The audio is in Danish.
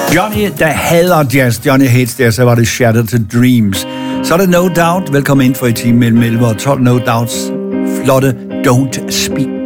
Johnny, der hader jazz. Johnny hates det, så var det Shattered Dreams. Så er det No Doubt. Velkommen ind for i timen mellem 11 og 12. No Doubts flotte Don't Speak.